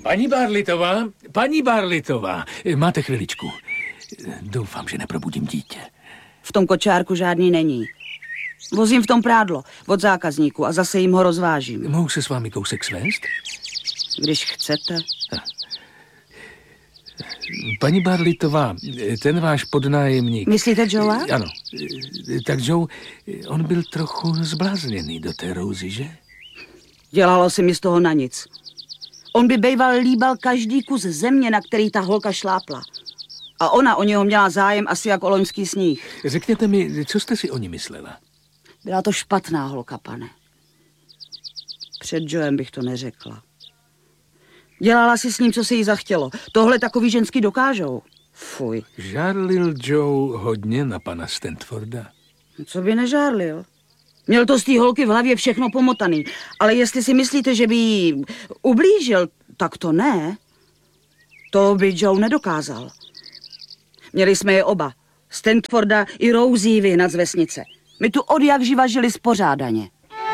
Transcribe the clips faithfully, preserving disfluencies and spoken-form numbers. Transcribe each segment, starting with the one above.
Paní Barlitová, paní Barlitová, máte chviličku. Doufám, že neprobudím dítě. V tom kočárku žádný není. Vozím v tom prádlo od zákazníku a zase jim ho rozvážím. Mohu se s vámi kousek svést? Když chcete. Paní Barlitová, ten váš podnájemník... Myslíte Joea? Ano. Tak Joe, on byl trochu zblázněný do té Rosie, že? Dělalo si mi z toho na nic. On by bejval líbal každý kus země, na který ta holka šlápla. A ona o něho měla zájem asi jak o loňský sníh. Řekněte mi, co jste si o ní myslela? Byla to špatná holka, pane. Před Joem bych to neřekla. Dělala si s ním, co se jí zachtělo. Tohle takový ženský dokážou. Fuj. Žárlil Joe hodně na pana Stanforda? Co by nežárlil? Měl to z té holky v hlavě všechno pomotaný. Ale jestli si myslíte, že by jí ublížil, tak to ne. To by Joe nedokázal. Měli jsme je oba. Stanforda i Rosie vyhnat z vesnice. My tu od jak živa žili spořádaně.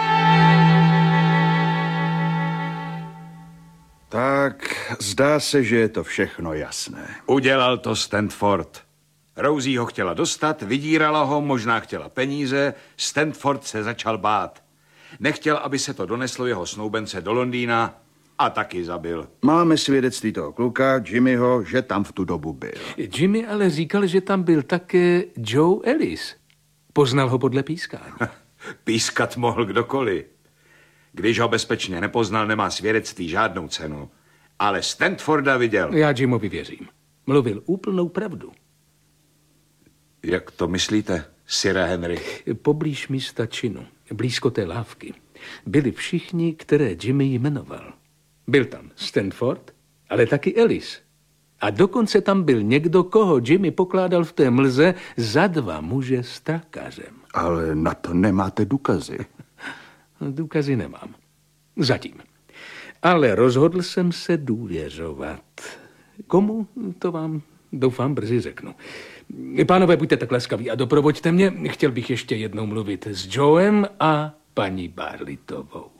Tak, zdá se, že je to všechno jasné. Udělal to Stanford. Rosie ho chtěla dostat, vydírala ho, možná chtěla peníze. Stanford se začal bát. Nechtěl, aby se to doneslo jeho snoubence do Londýna a taky zabil. Máme svědectví toho kluka, Jimmyho, že tam v tu dobu byl. Jimmy ale říkal, že tam byl také Joe Ellis. Poznal ho podle pískání. Pískat mohl kdokoliv. Když ho bezpečně nepoznal, nemá svědectví žádnou cenu. Ale Stanforda viděl. Já Jimovi věřím. Mluvil úplnou pravdu. Jak to myslíte, sire Henry? Poblíž místa činu, blízko té lávky, byli všichni, které Jimmy jmenoval. Byl tam Stanford, ale taky Ellis. A dokonce tam byl někdo, koho Jimmy pokládal v té mlze za dva muže s trakařem. Ale na to nemáte důkazy. Důkazy nemám. Zatím. Ale rozhodl jsem se důvěřovat. Komu, to vám doufám brzy řeknu. Pánové, buďte tak laskaví a doprovoďte mě. Chtěl bych ještě jednou mluvit s Joem a paní Barlitovou.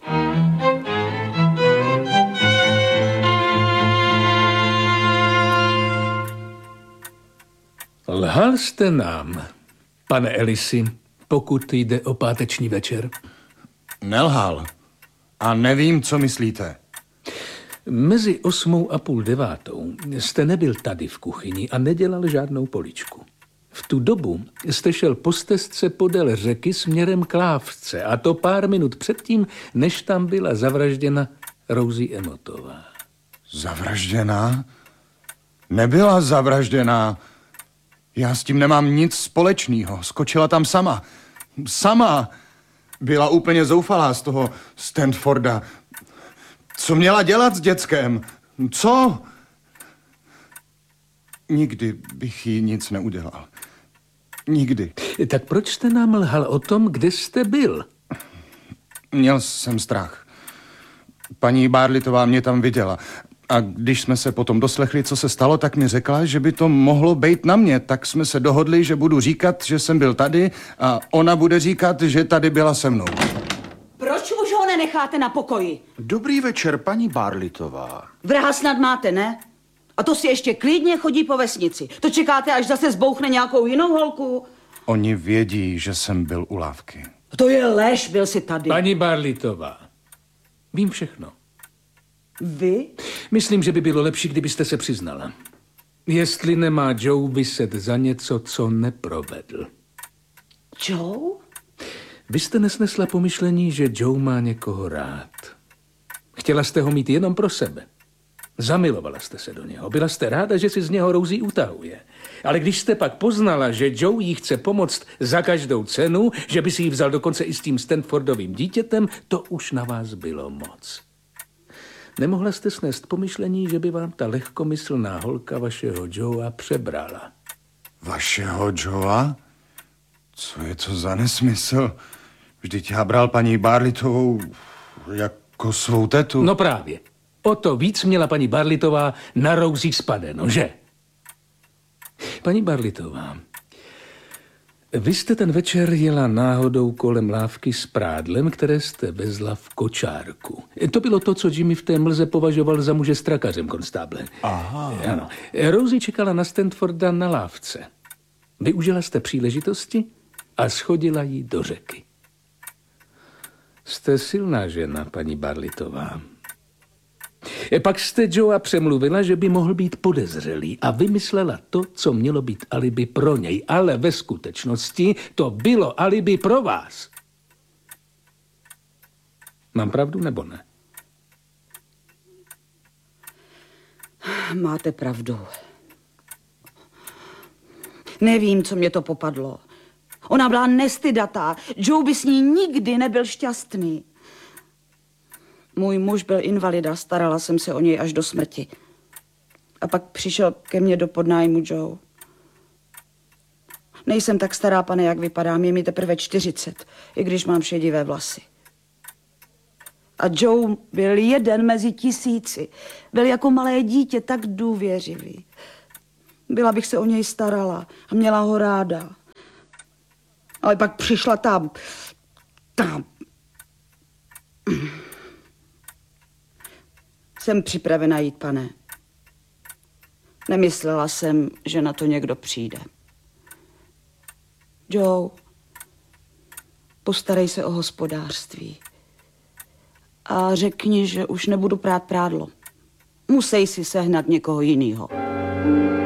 Lhal jste nám, pane Ellisi, pokud jde o páteční večer? Nelhal. A nevím, co myslíte. Mezi osmou a půl devátou jste nebyl tady v kuchyni a nedělal žádnou poličku. V tu dobu jste šel po stezce podél řeky směrem k lávce a to pár minut předtím, než tam byla zavražděna Rosie Emottová. Zavražděná? Nebyla zavražděná. Já s tím nemám nic společného. Skočila tam sama. Sama. Byla úplně zoufalá z toho Stanforda. Co měla dělat s dětskem? Co? Nikdy bych jí nic neudělal. Nikdy. Tak proč jste nám lhal o tom, kde jste byl? Měl jsem strach. Paní Barlitová mě tam viděla. A když jsme se potom doslechli, co se stalo, tak mi řekla, že by to mohlo být na mě. Tak jsme se dohodli, že budu říkat, že jsem byl tady a ona bude říkat, že tady byla se mnou. Proč už ho nenecháte na pokoji? Dobrý večer, paní Barlitová. Vraha snad máte, ne? A to si ještě klidně chodí po vesnici. To čekáte, až zase zbouchne nějakou jinou holku? Oni vědí, že jsem byl u lávky. To je lež, byl jsi tady. Paní Barlitová, vím všechno. Vy? Myslím, že by bylo lepší, kdybyste se přiznala. Jestli nemá Joe vyset za něco, co neprovedl. Joe? Vy jste nesnesla pomyšlení, že Joe má někoho rád. Chtěla jste ho mít jenom pro sebe. Zamilovala jste se do něho. Byla jste ráda, že si z něho Rosie utahuje. Ale když jste pak poznala, že Joe jí chce pomoct za každou cenu, že by si ji vzal dokonce i s tím Stanfordovým dítětem, to už na vás bylo moc. Nemohla jste snést pomyšlení, že by vám ta lehkomyslná holka vašeho Joea přebrala. Vašeho Joea? Co je to za nesmysl? Vždyť já bral paní Barlitovou jako svou tetu. No právě. O to víc měla paní Barlitová na Rosie spadeno, že? Paní Barlitová, Vy jste ten večer jela náhodou kolem lávky s prádlem, které jste vezla v kočárku. To bylo to, co Jimmy v té mlze považoval za muže s trakařem, konstáble. Aha. Ano. Rosie čekala na Stanforda na lávce. Využila jste příležitosti a schodila ji do řeky. Jste silná žena, paní Barlitová. Pak jste Joea přemluvila, že by mohl být podezřelý a vymyslela to, co mělo být alibi pro něj, ale ve skutečnosti to bylo alibi pro vás. Mám pravdu nebo ne? Máte pravdu. Nevím, co mě to popadlo. Ona byla nestydatá. Joe by s ní nikdy nebyl šťastný. Můj muž byl invalida, starala jsem se o něj až do smrti. A pak přišel ke mně do podnájmu Joe. Nejsem tak stará, pane, jak vypadám, je mi teprve čtyřicet, i když mám šedivé vlasy. A Joe byl jeden mezi tisíci. Byl jako malé dítě, tak důvěřivý. Byla bych se o něj starala a měla ho ráda. Ale pak přišla ta... ta... Jsem připravena jít, pane. Nemyslela jsem, že na to někdo přijde. Joe, postarej se o hospodářství. A řekni, že už nebudu prát prádlo. Musej si sehnat někoho jinýho.